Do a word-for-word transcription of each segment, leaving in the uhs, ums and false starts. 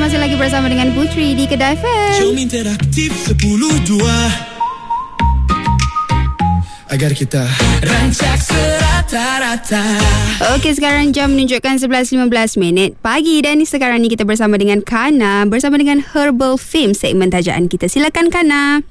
masih lagi bersama dengan Putri di Kedah F M. Jom interaktif sepuluh dua agar kita rancak serata-rata. Okey, sekarang jam menunjukkan sebelas lima belas minit pagi dan sekarang ni kita bersama dengan Kana bersama dengan Herbal Fame, segmen tajaan kita. Silakan Kana.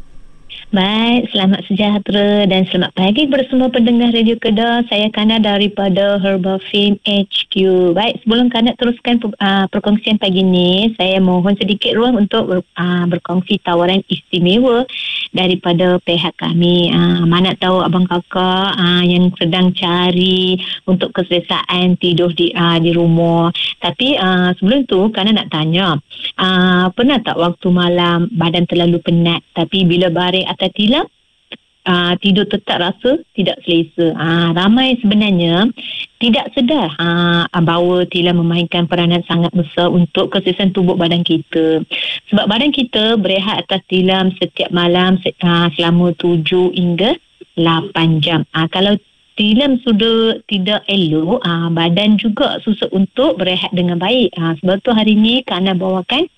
Baik, selamat sejahtera dan selamat pagi kepada semua pendengar Radio Kedah. Saya Kana daripada Herbal Fame H Q. Baik, sebelum Kana teruskan uh, perkongsian pagi ni, saya mohon sedikit ruang untuk ber, uh, berkongsi tawaran istimewa daripada pihak kami. Uh, mana tahu abang kakak uh, yang sedang cari untuk keselesaan tidur di uh, di rumah. Tapi uh, sebelum tu Kana nak tanya, uh, pernah tak waktu malam badan terlalu penat tapi bila baring atas tilam, uh, tidur tetap rasa tidak selesa. Uh, ramai sebenarnya tidak sedar uh, bahawa tilam memainkan peranan sangat besar untuk keselesaan tubuh badan kita. Sebab badan kita berehat atas tilam setiap malam uh, selama tujuh hingga lapan jam. Uh, kalau tilam sudah tidak elok, uh, badan juga susah untuk berehat dengan baik. Uh, sebab tu hari ni Kana bawakan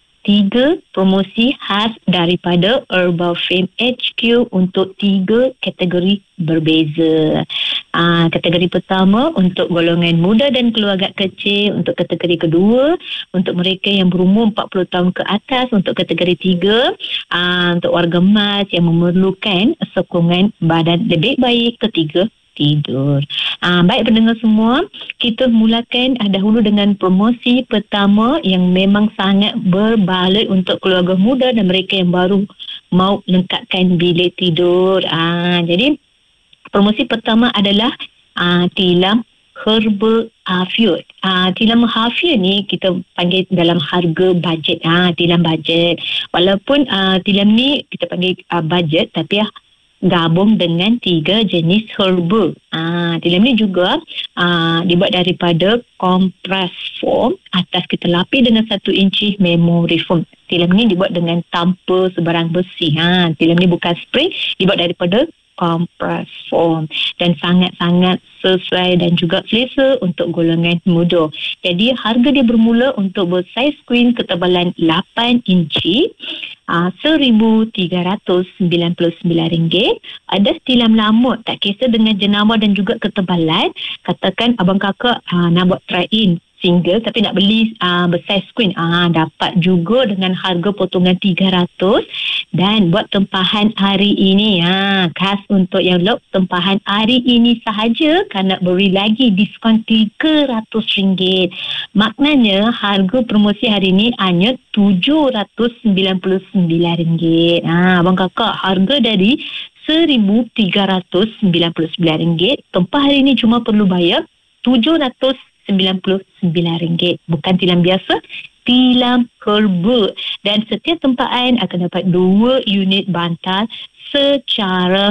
tiga promosi khas daripada Herbal Fame H Q untuk tiga kategori berbeza. Aa, kategori pertama untuk golongan muda dan keluarga kecil, untuk kategori kedua untuk mereka yang berumur empat puluh tahun ke atas, untuk kategori tiga aa, untuk warga emas yang memerlukan sokongan badan lebih baik, ketiga tidur. Ah, baik pendengar semua, kita mulakan ah, dahulu dengan promosi pertama yang memang sangat berbaloi untuk keluarga muda dan mereka yang baru mau lengkapkan bilik tidur. Ah, jadi promosi pertama adalah ah, tilam Herbal Afia. Ah, tilam Afia ni kita panggil dalam harga bajet. Ah, tilam bajet. Walaupun ah, tilam ni kita panggil ah, bajet, tapi ah, gabung dengan tiga jenis herba. Ah, tilam ni juga ah, dibuat daripada kompres foam, atas kita lapis dengan satu inci memory foam. Tilam ni dibuat dengan tanpa sebarang besi. Ha, tilam ni bukan spray, dibuat daripada kompres foam dan sangat-sangat sesuai dan juga selesa untuk golongan muda. Jadi harga dia bermula untuk bersaiz queen ketebalan lapan inci uh, seribu tiga ratus sembilan puluh sembilan ringgit. Ada tilam lamut, tak kisah dengan jenama dan juga ketebalan. Katakan abang kakak uh, nak buat try in single tapi nak beli uh, bersaiz queen, uh, dapat juga dengan harga potongan tiga ratus. Dan buat tempahan hari ini, ha, khas untuk yang lock tempahan hari ini sahaja, kan nak beri lagi diskaun tiga ratus ringgit. Maknanya harga promosi hari ini hanya tujuh ratus sembilan puluh sembilan ringgit. Ha, abang kakak, harga dari seribu tiga ratus sembilan puluh sembilan ringgit, tempah hari ini cuma perlu bayar tujuh ratus sembilan puluh sembilan ringgit. Bukan tilam biasa, tilam herba. Dan setiap tempahan akan dapat dua unit bantal secara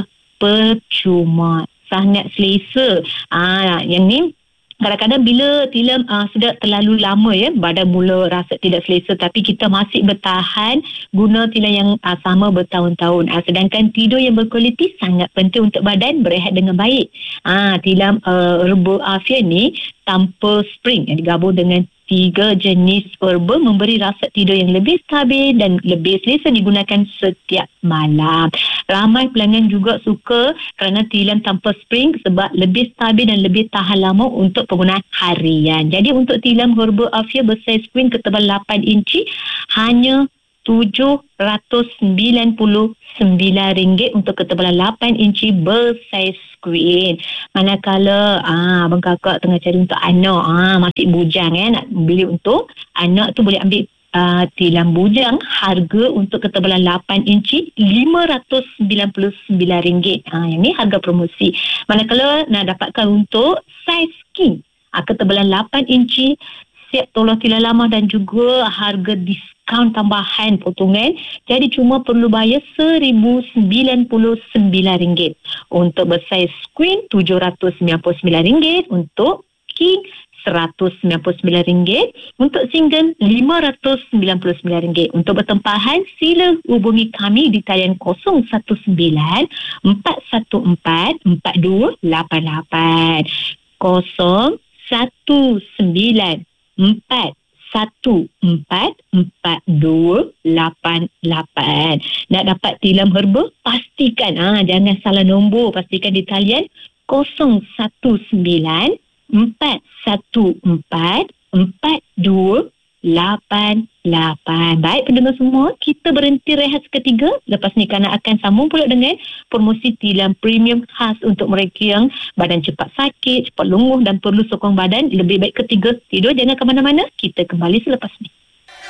percuma. Sangat selesa. Ah, yang ni kadang-kadang bila tilam uh, sudah terlalu lama ya, badan mula rasa tidak selesa, tapi kita masih bertahan guna tilam yang uh, sama bertahun-tahun. Uh, sedangkan tidur yang berkualiti sangat penting untuk badan berehat dengan baik. Uh, tilam uh, Herbal Afia ni tanpa spring yang digabung dengan tiga jenis herba memberi rasa tidur yang lebih stabil dan lebih selesa digunakan setiap malam. Ramai pelanggan juga suka kerana tilam tanpa spring sebab lebih stabil dan lebih tahan lama untuk penggunaan harian. Jadi untuk tilam Herbal Afia bersaiz queen ketebal lapan inci hanya tujuh ratus sembilan puluh sembilan ringgit untuk ketebalan lapan inci bersaiz queen. Manakala ah, abang kakak tengah cari untuk anak, ah, masih bujang eh, nak beli untuk anak tu boleh ambil uh, tilam bujang. Harga untuk ketebalan lapan inci lima ratus sembilan puluh sembilan ringgit. Ah, yang ni harga promosi. Manakala nak dapatkan untuk saiz king, ah, ketebalan lapan inci, siap tolong tilam lama dan juga harga diskaun tambahan potongan, jadi cuma perlu bayar seribu sembilan puluh sembilan ringgit. Untuk bersaiz queen tujuh ratus sembilan puluh sembilan ringgit, untuk king seratus sembilan puluh sembilan ringgit, untuk single lima ratus sembilan puluh sembilan ringgit. Untuk bertempahan sila hubungi kami di talian kosong satu sembilan empat satu empat empat dua lapan lapan kosong satu sembilan empat satu empat empat dua lapan lapan. Nak dapat tilam herba, pastikan ah jangan salah nombor, pastikan di talian kosong satu sembilan empat satu empat empat dua lapan lapan. Baik pendengar semua, kita berhenti rehat seketika. Lepas ni Kana akan sambung pula dengan promosi tilam premium khas untuk mereka yang badan cepat sakit, cepat lunguh dan perlu sokong badan. Lebih baik ketiga tidur, jangan ke mana-mana. Kita kembali selepas ni.